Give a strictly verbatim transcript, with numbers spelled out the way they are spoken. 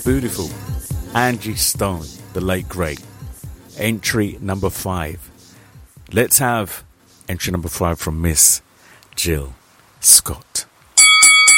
beautiful Angie Stone, the late great. Entry number five. Let's have entry number five from Miss Jill Scott.